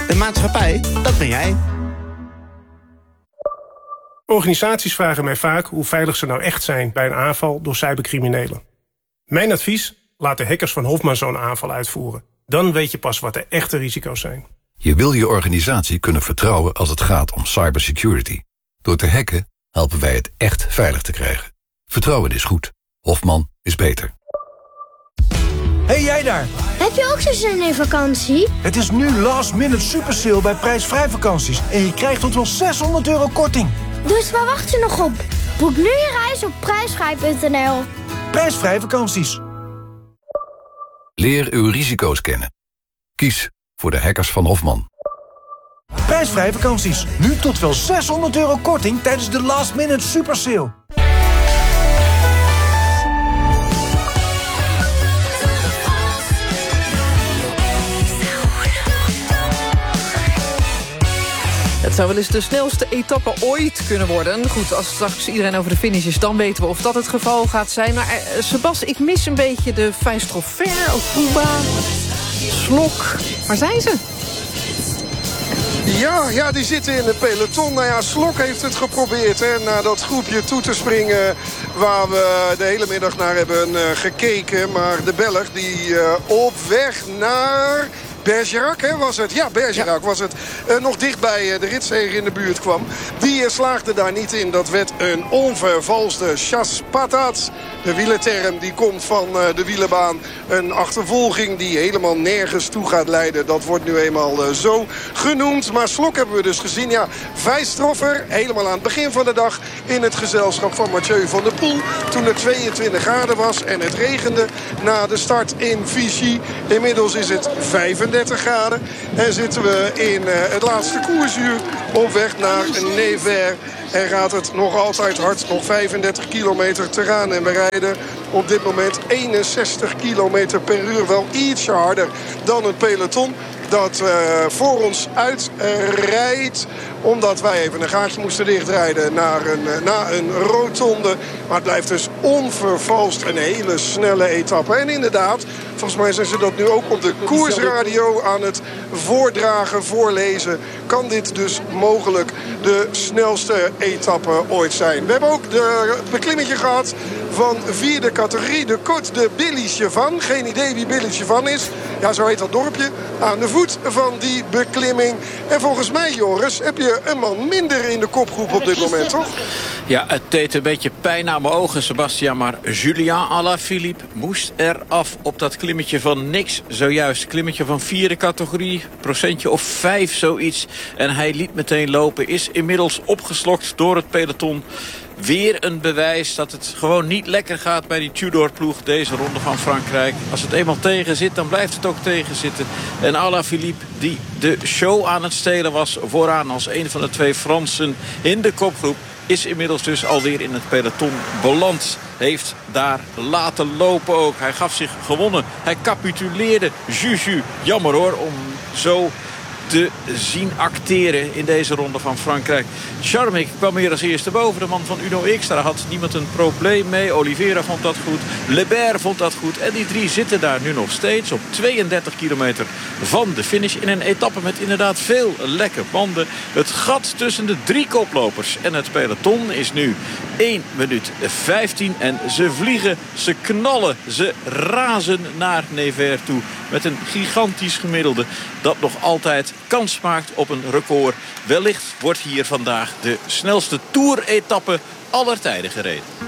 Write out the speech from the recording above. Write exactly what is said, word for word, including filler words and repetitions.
De maatschappij, dat ben jij. Organisaties vragen mij vaak hoe veilig ze nou echt zijn bij een aanval door cybercriminelen. Mijn advies? Laat de hackers van Hofman zo'n aanval uitvoeren. Dan weet je pas wat de echte risico's zijn. Je wil je organisatie kunnen vertrouwen als het gaat om cybersecurity. Door te hacken helpen wij het echt veilig te krijgen. Vertrouwen is goed. Hofman is beter. Hey jij daar! Heb je ook zo'n zin in vakantie? Het is nu last minute super sale bij prijsvrij vakanties. En je krijgt tot wel zeshonderd euro korting. Dus waar wacht je nog op? Boek nu je reis op prijsvrij punt n l. Prijsvrij vakanties. Leer uw risico's kennen. Kies voor de hackers van Hofman. Prijsvrij vakanties. Nu tot wel zeshonderd euro korting tijdens de last minute super sale. Het zou wel eens de snelste etappe ooit kunnen worden. Goed, als straks iedereen over de finish is, dan weten we of dat het geval gaat zijn. Maar uh, Sebas, ik mis een beetje de Vijstroffer, Okuba, Slok. Waar zijn ze? Ja, ja, die zitten in het peloton. Nou ja, Slok heeft het geprobeerd hè, naar dat groepje toe te springen waar we de hele middag naar hebben uh, gekeken. Maar de Belg die uh, op weg naar Bergerac, hè, was het? Ja, Bergerac ja. was het. Uh, nog dichtbij uh, de ritszege in de buurt kwam. Die uh, slaagde daar niet in. Dat werd een onvervalste chasse patat. De wielerterm die komt van uh, de wielerbaan. Een achtervolging die helemaal nergens toe gaat leiden. Dat wordt nu eenmaal uh, zo genoemd. Maar Slok hebben we dus gezien. Ja, Vijstroffer helemaal aan het begin van de dag in het gezelschap van Mathieu van der Poel. Toen het tweeëntwintig graden was en het regende na de start in Vichy. Inmiddels is het vijfendertig graden. En zitten we in uh, het laatste koersuur op weg naar Nevers. En gaat het nog altijd hard, nog vijfendertig kilometer te gaan. En we rijden op dit moment eenenzestig kilometer per uur. Wel ietsje harder dan het peloton dat uh, voor ons uitrijdt. Uh, omdat wij even een gaatje moesten dichtrijden naar een, uh, naar een rotonde. Maar het blijft dus onvervalst een hele snelle etappe. En inderdaad, volgens mij zijn ze dat nu ook op de koersradio aan het voordragen, voorlezen. Kan dit dus mogelijk de snelste etappe ooit zijn. We hebben ook de, het beklimmetje gehad van vierde categorie. De Côte de Billy-Chevan. Geen idee wie Billy-Chevan is. Ja, zo heet dat dorpje. Aan de voet van die beklimming. En volgens mij, Joris, heb je een man minder in de kopgroep op dit moment, toch? Ja, het deed een beetje pijn aan mijn ogen, Sebastian. Maar Julien Alaphilippe moest eraf op dat klimmetje van niks. Zojuist, klimmetje van vierde categorie. Procentje of vijf, zoiets. En hij liet meteen lopen. Is inmiddels opgeslokt door het peloton. Weer een bewijs dat het gewoon niet lekker gaat bij die Tudor-ploeg. Deze ronde van Frankrijk. Als het eenmaal tegen zit, dan blijft het ook tegen zitten. En Alaphilippe, die de show aan het stelen was vooraan als een van de twee Fransen in de kopgroep, is inmiddels dus alweer in het peloton beland. Heeft daar laten lopen ook. Hij gaf zich gewonnen. Hij capituleerde. Juju. Jammer hoor, om zo te zien acteren in deze ronde van Frankrijk. Charmik kwam hier als eerste boven. De man van Uno X. Daar had niemand een probleem mee. Oliveira vond dat goed. Lebert vond dat goed. En die drie zitten daar nu nog steeds op tweeëndertig kilometer van de finish. In een etappe met inderdaad veel lekke banden. Het gat tussen de drie koplopers en het peloton is nu één minuut vijftien. En ze vliegen, ze knallen, ze razen naar Nevers toe. Met een gigantisch gemiddelde dat nog altijd kans maakt op een record. Wellicht wordt hier vandaag de snelste Tour-etappe aller tijden gereden.